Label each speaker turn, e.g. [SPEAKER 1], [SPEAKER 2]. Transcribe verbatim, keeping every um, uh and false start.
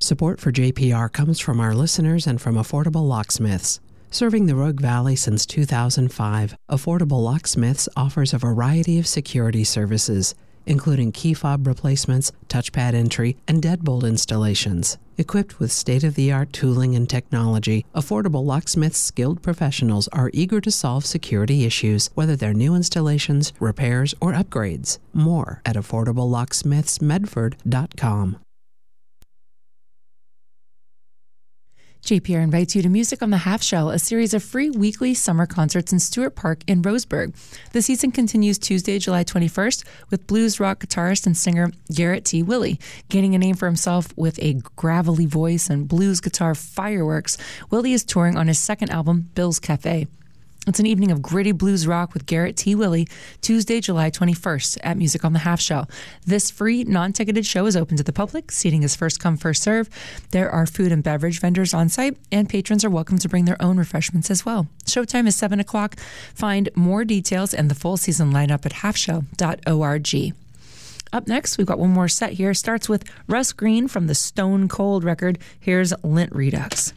[SPEAKER 1] Support for J P R comes from our listeners and from Affordable Locksmiths. Serving the Rogue Valley since two thousand five, Affordable Locksmiths offers a variety of security services, including key fob replacements, touchpad entry, and deadbolt installations. Equipped with state-of-the-art tooling and technology, Affordable Locksmiths skilled professionals are eager to solve security issues, whether they're new installations, repairs, or upgrades. More at affordable locksmiths medford dot com.
[SPEAKER 2] J P R invites you to Music on the Half Shell, a series of free weekly summer concerts in Stewart Park in Roseburg. The season continues Tuesday, July twenty-first, with blues rock guitarist and singer Garrett T. Willie. Gaining a name for himself with a gravelly voice and blues guitar fireworks, Willie is touring on his second album, Bill's Cafe. It's an evening of gritty blues rock with Garrett T. Willie, Tuesday, July twenty-first at Music on the Half Shell. This free, non-ticketed show is open to the public. Seating is first come, first serve. There are food and beverage vendors on site, and patrons are welcome to bring their own refreshments as well. Showtime is seven o'clock. Find more details and the full season lineup at half shell dot org. Up next, we've got one more set here. Starts with Russ Green from the Stone Cold record. Here's Lint Redux.